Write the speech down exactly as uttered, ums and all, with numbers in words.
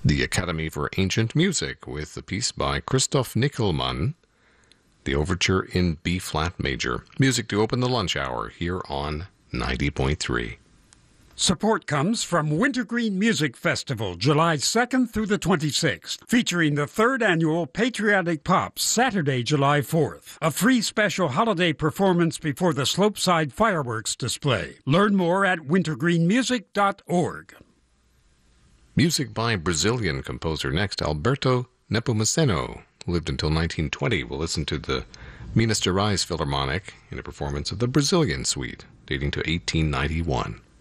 The Academy for Ancient Music with the piece by Christoph Nickelmann, the overture in B-flat major. Music to open the lunch hour here on ninety point three. Support comes from Wintergreen Music Festival, July second through the twenty-sixth, featuring the third annual Patriotic Pops, Saturday, July fourth. A free special holiday performance before the Slopeside fireworks display. Learn more at wintergreen music dot org. Music by Brazilian composer next, Alberto Nepomuceno, who lived until nineteen twenty. We'll listen to the Minas Gerais Philharmonic in a performance of the Brazilian Suite, dating to eighteen ninety-one.